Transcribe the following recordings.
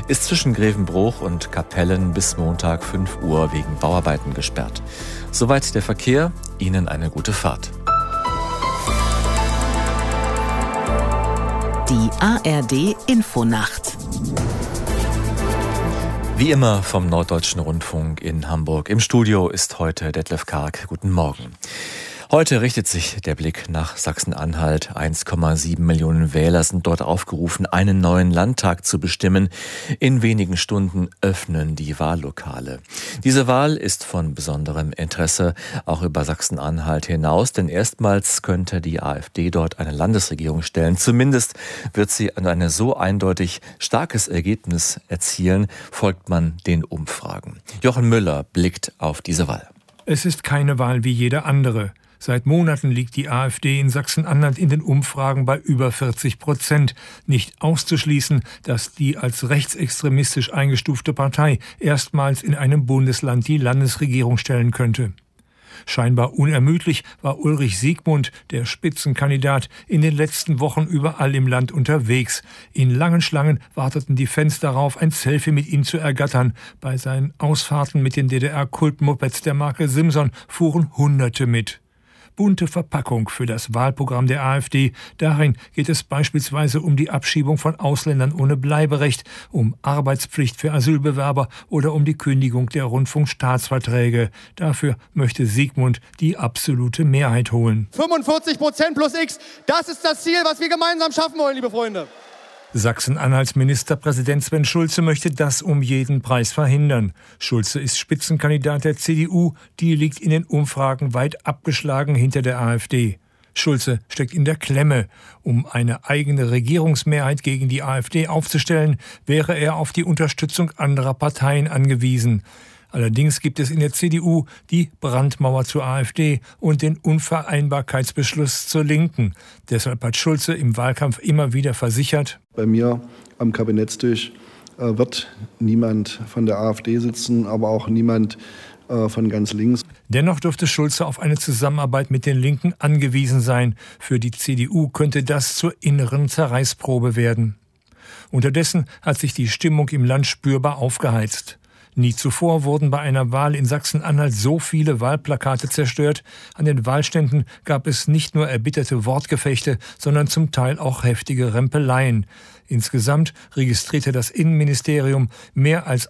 ist zwischen Grevenbruch und Kapellen bis Montag 5 Uhr wegen Bauarbeiten gesperrt. Soweit der Verkehr. Ihnen eine gute Fahrt. Die ARD Infonacht. Wie immer vom Norddeutschen Rundfunk in Hamburg. Im Studio ist heute Detlef Karg. Guten Morgen. Heute richtet sich der Blick nach Sachsen-Anhalt. 1,7 Millionen Wähler sind dort aufgerufen, einen neuen Landtag zu bestimmen. In wenigen Stunden öffnen die Wahllokale. Diese Wahl ist von besonderem Interesse, auch über Sachsen-Anhalt hinaus, denn erstmals könnte die AfD dort eine Landesregierung stellen. Zumindest wird sie ein so eindeutig starkes Ergebnis erzielen, folgt man den Umfragen. Jochen Müller blickt auf diese Wahl. Es ist keine Wahl wie jede andere. Seit Monaten liegt die AfD in Sachsen-Anhalt in den Umfragen bei über 40%. Nicht auszuschließen, dass die als rechtsextremistisch eingestufte Partei erstmals in einem Bundesland die Landesregierung stellen könnte. Scheinbar unermüdlich war Ulrich Siegmund, der Spitzenkandidat, in den letzten Wochen überall im Land unterwegs. In langen Schlangen warteten die Fans darauf, ein Selfie mit ihm zu ergattern. Bei seinen Ausfahrten mit den DDR-Kultmopeds der Marke Simson fuhren Hunderte mit. Bunte Verpackung für das Wahlprogramm der AfD. Darin geht es beispielsweise um die Abschiebung von Ausländern ohne Bleiberecht, um Arbeitspflicht für Asylbewerber oder um die Kündigung der Rundfunkstaatsverträge. Dafür möchte Siegmund die absolute Mehrheit holen. 45% plus X, das ist das Ziel, was wir gemeinsam schaffen wollen, liebe Freunde. Sachsen-Anhalts Ministerpräsident Sven Schulze möchte das um jeden Preis verhindern. Schulze ist Spitzenkandidat der CDU, die liegt in den Umfragen weit abgeschlagen hinter der AfD. Schulze steckt in der Klemme. Um eine eigene Regierungsmehrheit gegen die AfD aufzustellen, wäre er auf die Unterstützung anderer Parteien angewiesen. Allerdings gibt es in der CDU die Brandmauer zur AfD und den Unvereinbarkeitsbeschluss zur Linken. Deshalb hat Schulze im Wahlkampf immer wieder versichert: Bei mir am Kabinettstisch wird niemand von der AfD sitzen, aber auch niemand von ganz links. Dennoch dürfte Schulze auf eine Zusammenarbeit mit den Linken angewiesen sein. Für die CDU könnte das zur inneren Zerreißprobe werden. Unterdessen hat sich die Stimmung im Land spürbar aufgeheizt. Nie zuvor wurden bei einer Wahl in Sachsen-Anhalt so viele Wahlplakate zerstört. An den Wahlständen gab es nicht nur erbitterte Wortgefechte, sondern zum Teil auch heftige Rempeleien. Insgesamt registrierte das Innenministerium mehr als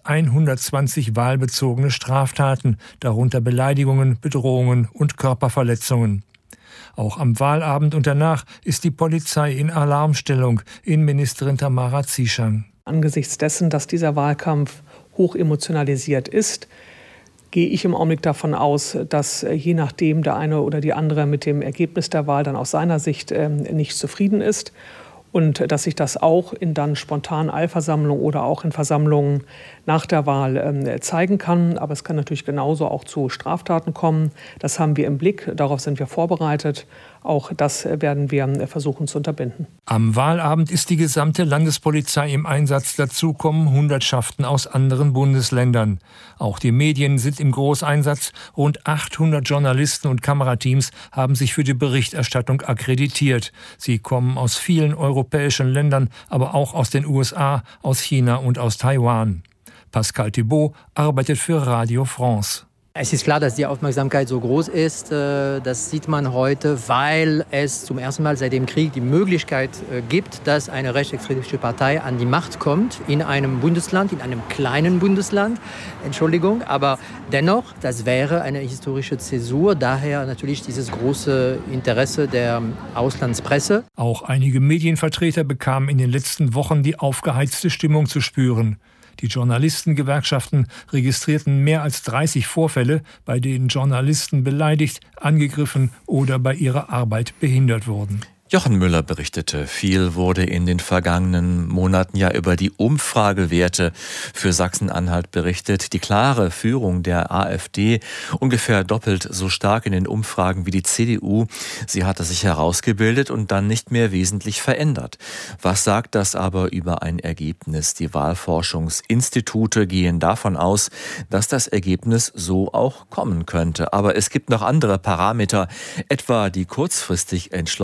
120 wahlbezogene Straftaten, darunter Beleidigungen, Bedrohungen und Körperverletzungen. Auch am Wahlabend und danach ist die Polizei in Alarmstellung. Innenministerin Tamara Zieschang. Angesichts dessen, dass dieser Wahlkampf hoch emotionalisiert ist, gehe ich im Augenblick davon aus, dass je nachdem der eine oder die andere mit dem Ergebnis der Wahl dann aus seiner Sicht nicht zufrieden ist und dass sich das auch in dann spontanen Eilversammlungen oder auch in Versammlungen nach der Wahl zeigen kann. Aber es kann natürlich genauso auch zu Straftaten kommen. Das haben wir im Blick, darauf sind wir vorbereitet. Auch das werden wir versuchen zu unterbinden. Am Wahlabend ist die gesamte Landespolizei im Einsatz. Dazu kommen Hundertschaften aus anderen Bundesländern. Auch die Medien sind im Großeinsatz. Rund 800 Journalisten und Kamerateams haben sich für die Berichterstattung akkreditiert. Sie kommen aus vielen europäischen Ländern, aber auch aus den USA, aus China und aus Taiwan. Pascal Thibault arbeitet für Radio France. Es ist klar, dass die Aufmerksamkeit so groß ist. Das sieht man heute, weil es zum ersten Mal seit dem Krieg die Möglichkeit gibt, dass eine rechtsextremistische Partei an die Macht kommt in einem Bundesland, in einem kleinen Bundesland. Entschuldigung, aber dennoch, das wäre eine historische Zäsur. Daher natürlich dieses große Interesse der Auslandspresse. Auch einige Medienvertreter bekamen in den letzten Wochen die aufgeheizte Stimmung zu spüren. Die Journalistengewerkschaften registrierten mehr als 30 Vorfälle, bei denen Journalisten beleidigt, angegriffen oder bei ihrer Arbeit behindert wurden. Jochen Müller berichtete, viel wurde in den vergangenen Monaten ja über die Umfragewerte für Sachsen-Anhalt berichtet. Die klare Führung der AfD, ungefähr doppelt so stark in den Umfragen wie die CDU. Sie hatte sich herausgebildet und dann nicht mehr wesentlich verändert. Was sagt das aber über ein Ergebnis? Die Wahlforschungsinstitute gehen davon aus, dass das Ergebnis so auch kommen könnte. Aber es gibt noch andere Parameter, etwa die kurzfristig entschlossenen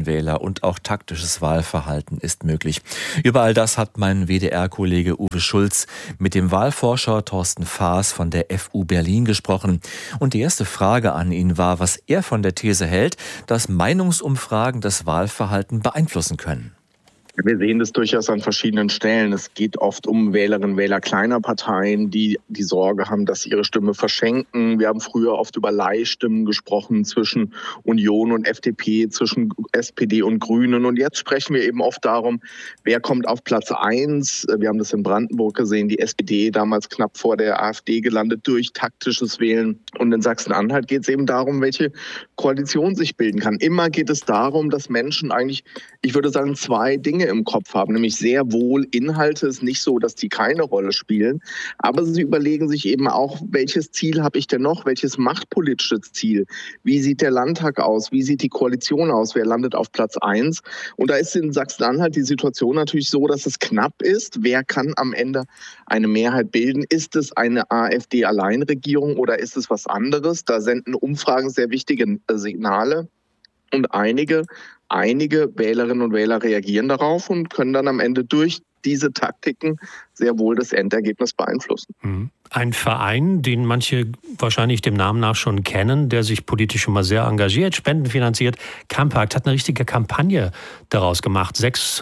Wähler und auch taktisches Wahlverhalten ist möglich. Über all das hat mein WDR-Kollege Uwe Schulz mit dem Wahlforscher Thorsten Faas von der FU Berlin gesprochen. Und die erste Frage an ihn war, was er von der These hält, dass Meinungsumfragen das Wahlverhalten beeinflussen können. Wir sehen das durchaus an verschiedenen Stellen. Es geht oft um Wählerinnen und Wähler kleiner Parteien, die die Sorge haben, dass sie ihre Stimme verschenken. Wir haben früher oft über Leihstimmen gesprochen zwischen Union und FDP, zwischen SPD und Grünen. Und jetzt sprechen wir eben oft darum, wer kommt auf Platz 1. Wir haben das in Brandenburg gesehen, die SPD damals knapp vor der AfD gelandet durch taktisches Wählen. Und in Sachsen-Anhalt geht es eben darum, welche Koalition sich bilden kann. Immer geht es darum, dass Menschen eigentlich, ich würde sagen, zwei Dinge im Kopf haben, nämlich sehr wohl Inhalte. Es ist nicht so, dass die keine Rolle spielen, aber sie überlegen sich eben auch, welches Ziel habe ich denn noch, welches machtpolitische Ziel, wie sieht der Landtag aus, wie sieht die Koalition aus, wer landet auf Platz 1 und da ist in Sachsen-Anhalt die Situation natürlich so, dass es knapp ist, wer kann am Ende eine Mehrheit bilden, ist es eine AfD-Alleinregierung oder ist es was anderes, da senden Umfragen sehr wichtige Signale und einige Wählerinnen und Wähler reagieren darauf und können dann am Ende durch diese Taktiken sehr wohl das Endergebnis beeinflussen. Ein Verein, den manche wahrscheinlich dem Namen nach schon kennen, der sich politisch immer sehr engagiert, spendenfinanziert, Campact, hat eine richtige Kampagne daraus gemacht,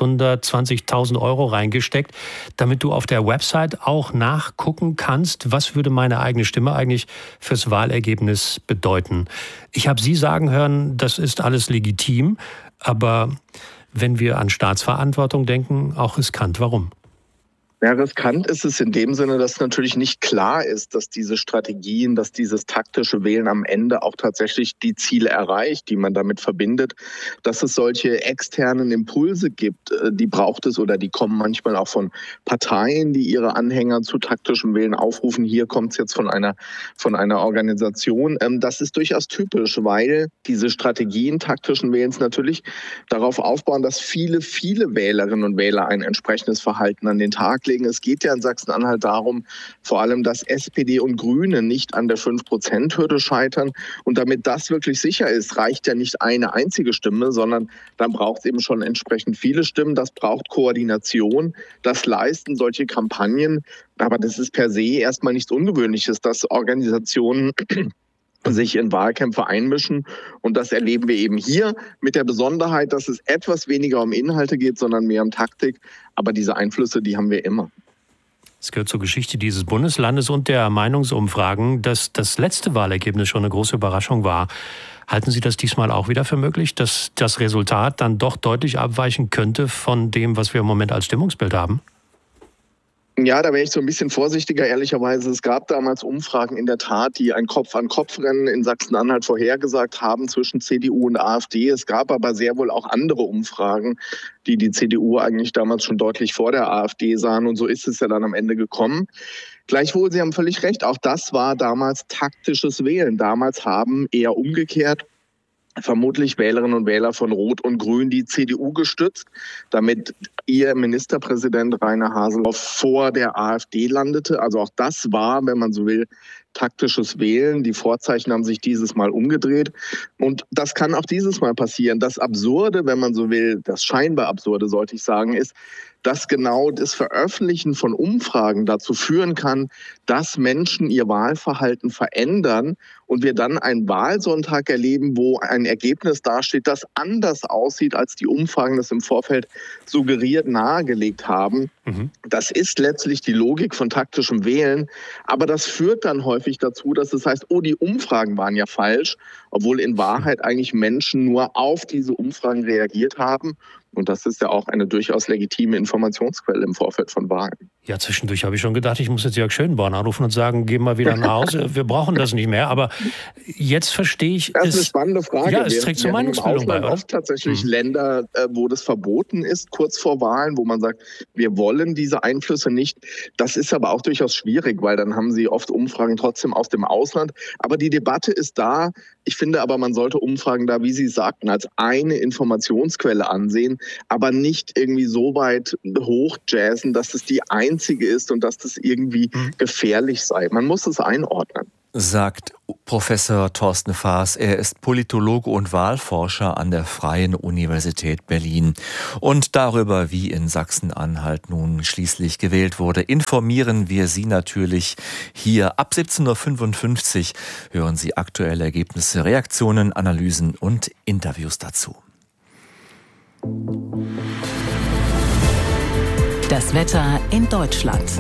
620.000 € reingesteckt, damit du auf der Website auch nachgucken kannst, was würde meine eigene Stimme eigentlich fürs Wahlergebnis bedeuten. Ich habe Sie sagen hören, das ist alles legitim, aber wenn wir an Staatsverantwortung denken, auch riskant. Warum? Ja, riskant ist es in dem Sinne, dass natürlich nicht klar ist, dass diese Strategien, dass dieses taktische Wählen am Ende auch tatsächlich die Ziele erreicht, die man damit verbindet. Dass es solche externen Impulse gibt, die braucht es oder die kommen manchmal auch von Parteien, die ihre Anhänger zu taktischem Wählen aufrufen. Hier kommt es jetzt von einer Organisation. Das ist durchaus typisch, weil diese Strategien taktischen Wählens natürlich darauf aufbauen, dass viele Wählerinnen und Wähler ein entsprechendes Verhalten an den Tag legen. Es geht ja in Sachsen-Anhalt darum, vor allem, dass SPD und Grüne nicht an der 5%-Hürde scheitern. Und damit das wirklich sicher ist, reicht ja nicht eine einzige Stimme, sondern dann braucht es eben schon entsprechend viele Stimmen. Das braucht Koordination. Das leisten solche Kampagnen. Aber das ist per se erstmal nichts Ungewöhnliches, dass Organisationen sich in Wahlkämpfe einmischen. Und das erleben wir eben hier mit der Besonderheit, dass es etwas weniger um Inhalte geht, sondern mehr um Taktik. Aber diese Einflüsse, die haben wir immer. Es gehört zur Geschichte dieses Bundeslandes und der Meinungsumfragen, dass das letzte Wahlergebnis schon eine große Überraschung war. Halten Sie das diesmal auch wieder für möglich, dass das Resultat dann doch deutlich abweichen könnte von dem, was wir im Moment als Stimmungsbild haben? Ja, da wäre ich so ein bisschen vorsichtiger, ehrlicherweise. Es gab damals Umfragen in der Tat, die ein Kopf-an-Kopf-Rennen in Sachsen-Anhalt vorhergesagt haben zwischen CDU und AfD. Es gab aber sehr wohl auch andere Umfragen, die CDU eigentlich damals schon deutlich vor der AfD sahen. Und so ist es ja dann am Ende gekommen. Gleichwohl, Sie haben völlig recht, auch das war damals taktisches Wählen. Damals haben eher umgekehrt vermutlich Wählerinnen und Wähler von Rot und Grün die CDU gestützt, damit ihr Ministerpräsident Rainer Haseloff vor der AfD landete. Also auch das war, wenn man so will, taktisches Wählen. Die Vorzeichen haben sich dieses Mal umgedreht. Und das kann auch dieses Mal passieren. Das Absurde, wenn man so will, das scheinbar Absurde, sollte ich sagen, ist, dass genau das Veröffentlichen von Umfragen dazu führen kann, dass Menschen ihr Wahlverhalten verändern und wir dann einen Wahlsonntag erleben, wo ein Ergebnis dasteht, das anders aussieht, als die Umfragen das im Vorfeld suggeriert nahegelegt haben. Das ist letztlich die Logik von taktischem Wählen, aber das führt dann häufig dazu, dass es heißt, oh, die Umfragen waren ja falsch, obwohl in Wahrheit eigentlich Menschen nur auf diese Umfragen reagiert haben. Und das ist ja auch eine durchaus legitime Informationsquelle im Vorfeld von Wahlen. Ja, zwischendurch habe ich schon gedacht, ich muss jetzt Jörg Schönborn anrufen und sagen, geh mal wieder nach Hause, wir brauchen das nicht mehr. Aber jetzt verstehe ich... Das ist eine spannende Frage. Ja, es trägt zur Meinungsbildung bei, oder? Oft tatsächlich Länder, wo das verboten ist, kurz vor Wahlen, wo man sagt, wir wollen diese Einflüsse nicht. Das ist aber auch durchaus schwierig, weil dann haben sie oft Umfragen trotzdem aus dem Ausland. Aber die Debatte ist da. Ich finde aber, man sollte Umfragen da, wie Sie sagten, als eine Informationsquelle ansehen, aber nicht irgendwie so weit hochjazzen, dass es die einzige ist und dass das irgendwie gefährlich sei. Man muss es einordnen. sagt Professor Thorsten Faas. Er ist Politologe und Wahlforscher an der Freien Universität Berlin. Und darüber, wie in Sachsen-Anhalt nun schließlich gewählt wurde, informieren wir Sie natürlich hier. Ab 17.55 Uhr hören Sie aktuelle Ergebnisse, Reaktionen, Analysen und Interviews dazu. Das Wetter in Deutschland.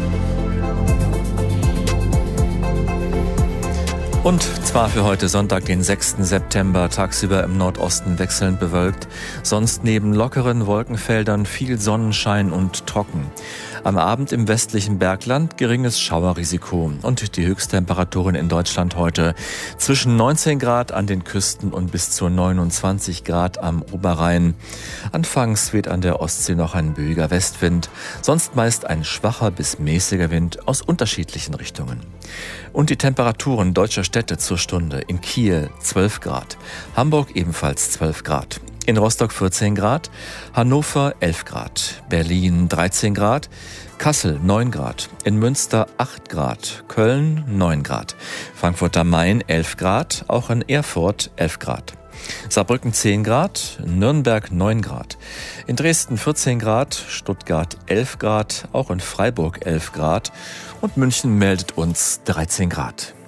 Und zwar für heute Sonntag, den 6. September, tagsüber im Nordosten wechselnd bewölkt, sonst neben lockeren Wolkenfeldern viel Sonnenschein und trocken. Am Abend im westlichen Bergland geringes Schauerrisiko und die Höchsttemperaturen in Deutschland heute zwischen 19 Grad an den Küsten und bis zu 29 Grad am Oberrhein. Anfangs weht an der Ostsee noch ein böiger Westwind, sonst meist ein schwacher bis mäßiger Wind aus unterschiedlichen Richtungen. Und die Temperaturen deutscher Städte zur Stunde: in Kiel 12 Grad, Hamburg ebenfalls 12 Grad, in Rostock 14 Grad, Hannover 11 Grad, Berlin 13 Grad, Kassel 9 Grad, in Münster 8 Grad, Köln 9 Grad, Frankfurt am Main 11 Grad, auch in Erfurt 11 Grad. Saarbrücken 10 Grad, Nürnberg 9 Grad, in Dresden 14 Grad, Stuttgart 11 Grad, auch in Freiburg 11 Grad und München meldet uns 13 Grad.